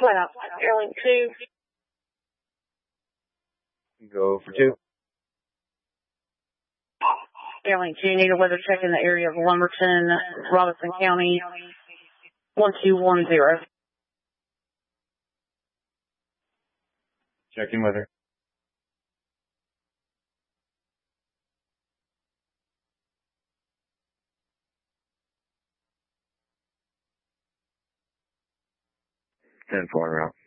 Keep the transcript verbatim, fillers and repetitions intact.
Flat out, Airlink two. Go for two. Airlink two, need a weather check in the area of Lumberton, Robinson County, one two one zero. Checking weather. ten four route.